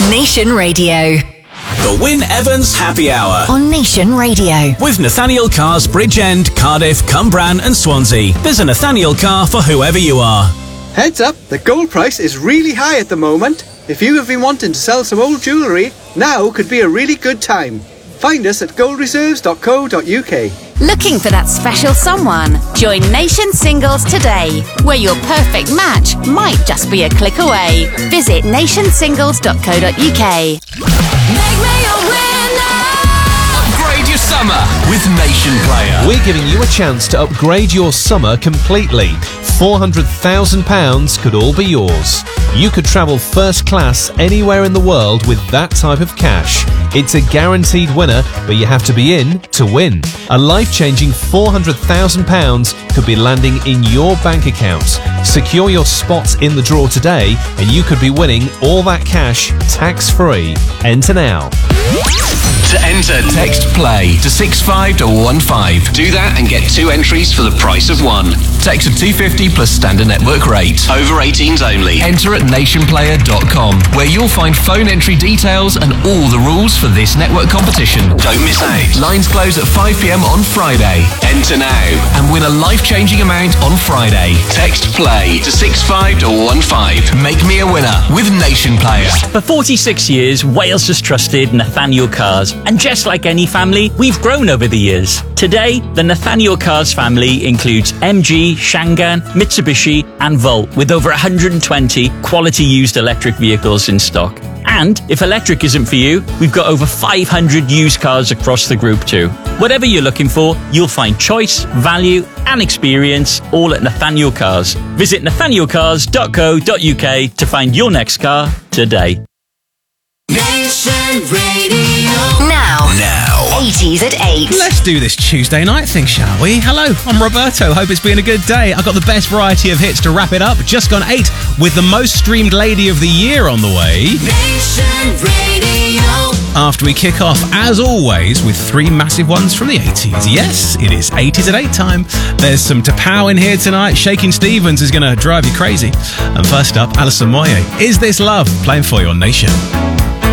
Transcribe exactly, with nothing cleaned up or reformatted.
Nation Radio. The Wyn Evans Happy Hour on Nation Radio. With Nathaniel Cars Bridgend, Cardiff, Cumbran and Swansea. There's a Nathaniel car for whoever you are. Heads up, the gold price is really high at the moment. If you have been wanting to sell some old jewellery, now could be a really good time. Find us at gold reserves dot co dot uk. Looking for that special someone? Join Nation Singles today, where your perfect match might just be a click away. Visit nation singles dot co dot uk. Make me a winner! Upgrade your summer with Nation Player. We're giving you a chance to upgrade your summer completely. four hundred thousand pounds could all be yours. You could travel first class anywhere in the world with that type of cash. It's a guaranteed winner, but you have to be in to win. A life-changing four hundred thousand pounds could be landing in your bank account. Secure your spot in the draw today, and you could be winning all that cash tax-free. Enter now. To enter, text PLAY to six five one five. Do that and get two entries for the price of one. Text of two fifty plus standard network rate. Over eighteens only. Enter at nation player dot com, where you'll find phone entry details and all the rules for this network competition. Don't miss out. Lines close at five p m on Friday. Enter now and win a life-changing amount on Friday. Text PLAY to six five one five. Make me a winner with Nation Player. For forty-six years, Wales has trusted Nathaniel Cars. And just like any family, we've grown over the years. Today, the Nathaniel Cars family includes M G, Shangan, Mitsubishi and Volt, with over one hundred twenty quality used electric vehicles in stock. And if electric isn't for you, we've got over five hundred used cars across the group too. Whatever you're looking for, you'll find choice, value and experience all at Nathaniel Cars. Visit nathaniel cars dot co dot uk to find your next car today. Nation Radio. Now. Now. eighties at eight. Let's do this Tuesday night thing, shall we? Hello, I'm Roberto. Hope it's been a good day. I've got the best variety of hits to wrap it up. Just gone eight with the most streamed lady of the year on the way. Nation Radio. After we kick off, as always, with three massive ones from the eighties. Yes, it is eighties at eight time. There's some Tapao in here tonight. Shaking Stevens is going to drive you crazy. And first up, Alison Moyet. Is This Love? Playing for your Nation.